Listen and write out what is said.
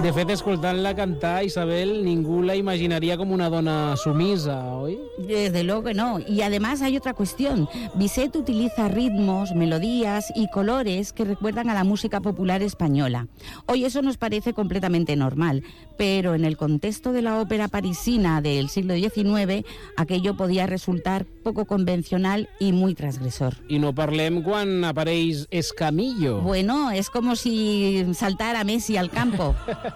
De fet, escoltant-la cantar, Isabel, ningú la imaginaría como una dona sumisa, ¿oí? Desde luego que no. Y además hay otra cuestión. Bizet utiliza ritmos, melodías y colores que recuerdan a la música popular española. Hoy eso nos parece completamente normal, pero en el contexto de la ópera parisina del siglo XIX, aquello podía resultar poco convencional y muy transgresor. I no parlem quan apareix Escamillo. Bueno, es como si saltara Messi al campo.